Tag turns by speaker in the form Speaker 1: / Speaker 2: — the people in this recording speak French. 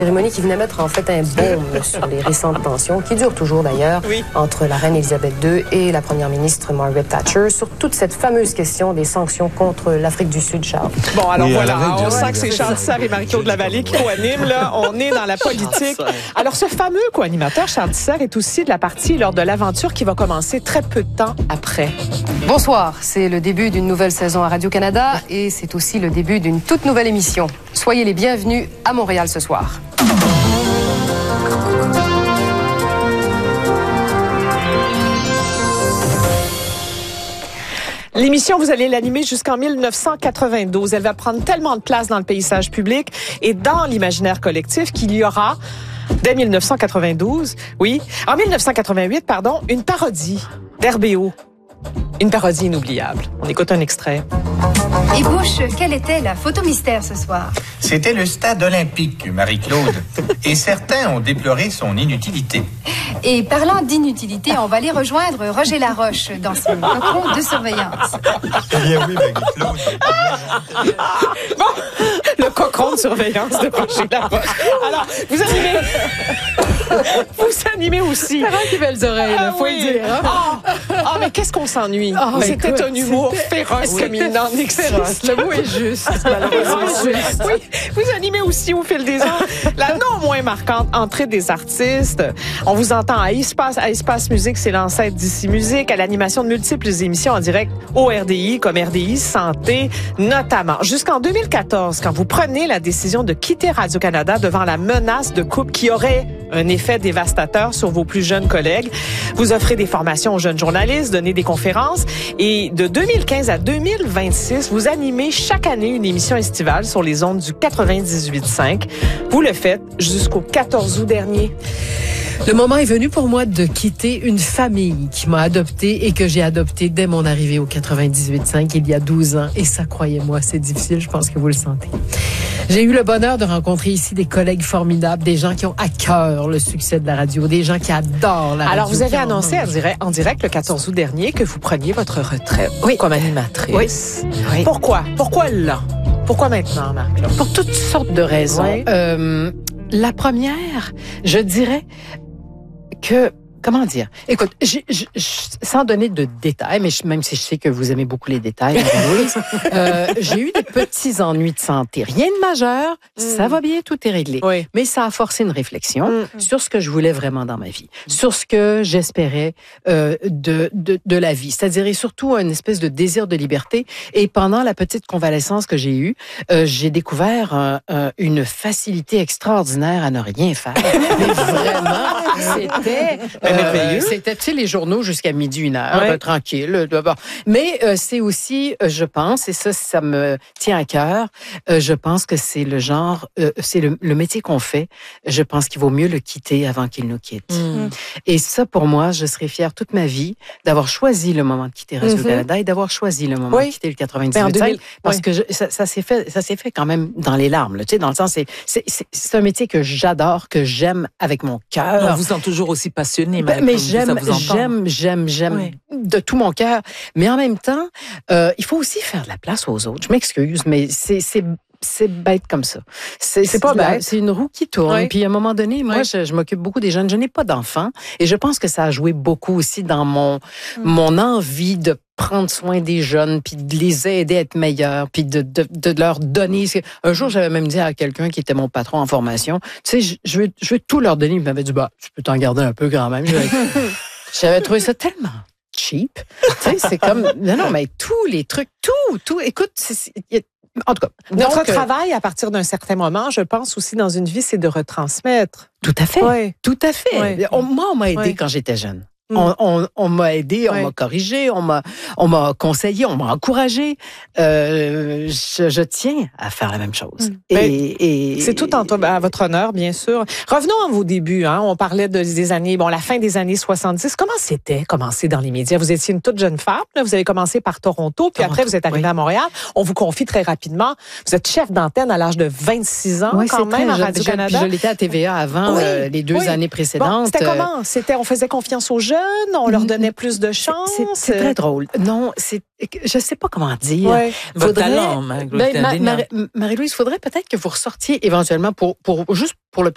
Speaker 1: Cérémonie qui venait mettre en fait un baume sur les récentes tensions, qui durent toujours d'ailleurs, entre la reine Elisabeth II et la première ministre Margaret Thatcher, sur toute cette fameuse question des sanctions contre l'Afrique du Sud, Charles.
Speaker 2: Bon, alors voilà, on sent que c'est Charles Tissère et Marie-Claude Lavallée qui co-animent, là. On est dans la politique. Alors, ce fameux co-animateur, Charles Tissère, est aussi de la partie lors de l'aventure qui va commencer très peu de temps après.
Speaker 1: Bonsoir, c'est le début d'une nouvelle saison à Radio-Canada et c'est aussi le début d'une toute nouvelle émission. Soyez les bienvenus à Montréal ce soir.
Speaker 2: L'émission, vous allez l'animer jusqu'en 1992. Elle va prendre tellement de place dans le paysage public et dans l'imaginaire collectif qu'il y aura, dès 1992, en 1988, une parodie d'RBO. Une parodie inoubliable. On écoute un extrait.
Speaker 3: Et Bush, quelle était la photo mystère ce soir?
Speaker 4: C'était le stade olympique, Marie-Claude. Et certains ont déploré son inutilité.
Speaker 3: Et parlant d'inutilité, on va aller rejoindre Roger Laroche dans son cocon de surveillance.
Speaker 4: Eh bien oui, Marie-Claude.
Speaker 2: Bon, le cocon de surveillance de Roger Laroche. Alors, vous animez aussi.
Speaker 1: Quelles belles oreilles, faut le dire.
Speaker 2: Ah, mais qu'est-ce qu'on s'ennuie. C'était un humour féroce comme il n'en existe.
Speaker 1: Le mot est juste, malheureusement.
Speaker 2: Oui, vous animez aussi au fil des ans la non moins marquante entrée des artistes. On vous entend à Espace Musique, c'est l'ancêtre d'Ici Musique, à l'animation de multiples émissions en direct au RDI, comme RDI Santé notamment. Jusqu'en 2014, quand vous prenez la décision de quitter Radio-Canada devant la menace de coupe qui aurait un effet dévastateur sur vos plus jeunes collègues. Vous offrez des formations aux jeunes journalistes, donnez des conférences et de 2015 à 2026, vous animez chaque année une émission estivale sur les ondes du 98.5. Vous le faites jusqu'au 14 août dernier.
Speaker 5: Le moment est venu pour moi de quitter une famille qui m'a adoptée et que j'ai adoptée dès mon arrivée au 98.5 il y a 12 ans. Et ça, croyez-moi, c'est difficile, je pense que vous le sentez. J'ai eu le bonheur de rencontrer ici des collègues formidables, des gens qui ont à cœur le succès de la radio, des gens qui adorent la radio.
Speaker 2: Alors, vous avez annoncé en direct le 14 août dernier que vous preniez votre retraite comme animatrice. Oui. Pourquoi? Pourquoi là? Pourquoi maintenant, Marc-Claude?
Speaker 5: Pour toutes sortes de raisons.
Speaker 2: Oui.
Speaker 5: La première, je dirais que, comment dire? Écoute, sans donner de détails, mais même si je sais que vous aimez beaucoup les détails, j'ai eu des petits ennuis de santé. Rien de majeur, ça va bien, tout est réglé.
Speaker 2: Oui.
Speaker 5: Mais ça a forcé une réflexion sur ce que je voulais vraiment dans ma vie, sur ce que j'espérais de la vie, c'est-à-dire et surtout une espèce de désir de liberté. Et pendant la petite convalescence que j'ai eue, j'ai découvert une facilité extraordinaire à ne rien faire. Mais vraiment, c'était, tu sais, les journaux jusqu'à midi, 1h, tranquille. Mais c'est aussi, je pense, et ça me tient à cœur, je pense que c'est le genre, c'est le métier qu'on fait, je pense qu'il vaut mieux le quitter avant qu'il nous quitte. Et ça, pour moi, je serais fière toute ma vie d'avoir choisi le moment de quitter Radio-Canada et d'avoir choisi le moment de quitter le 98.5 parce que ça s'est fait quand même dans les larmes, tu sais, dans le sens, c'est un métier que j'adore, que j'aime avec mon cœur.
Speaker 6: On vous sent toujours aussi passionné,
Speaker 5: mais j'aime de tout mon cœur. Mais en même temps, il faut aussi faire de la place aux autres. Je m'excuse, mais c'est bête comme ça.
Speaker 2: C'est pas bête.
Speaker 5: C'est une roue qui tourne. Oui. Puis à un moment donné, moi, je m'occupe beaucoup des jeunes. Je n'ai pas d'enfants. Et je pense que ça a joué beaucoup aussi dans mon envie de prendre soin des jeunes, puis de les aider à être meilleurs, puis de leur donner. Un jour, j'avais même dit à quelqu'un qui était mon patron en formation, tu sais, je veux tout leur donner. Il m'avait dit, tu peux t'en garder un peu quand même. J'avais trouvé ça tellement cheap. Tu sais, c'est comme, non, mais tous les trucs, tout, écoute, en tout cas.
Speaker 2: Notre travail, à partir d'un certain moment, je pense aussi dans une vie, c'est de retransmettre.
Speaker 5: Tout à fait.
Speaker 2: Oui.
Speaker 5: Tout à fait.
Speaker 2: Oui.
Speaker 5: Moi, on m'a aidé quand j'étais jeune. On m'a aidé, on m'a corrigé, on m'a conseillé, on m'a encouragé. Je tiens à faire la même chose. Et
Speaker 2: c'est tout à votre honneur, bien sûr. Revenons à vos débuts. On parlait des années, la fin des années 70. Comment c'était commencer dans les médias? Vous étiez une toute jeune femme. Là, vous avez commencé par Toronto, puis après vous êtes arrivée à Montréal. On vous confie très rapidement. Vous êtes chef d'antenne à l'âge de 26 ans, quand même, à Radio-Canada.
Speaker 5: Je l'étais à TVA avant les 2 années précédentes.
Speaker 2: C'était comment? On faisait confiance aux jeunes? On leur donnait plus de chance?
Speaker 5: C'est très drôle. Non, je sais pas comment dire.
Speaker 2: Ouais.
Speaker 6: Votre talent, Marie-Louise.
Speaker 5: Marie-Louise, faudrait peut-être que vous ressortiez éventuellement pour juste pour le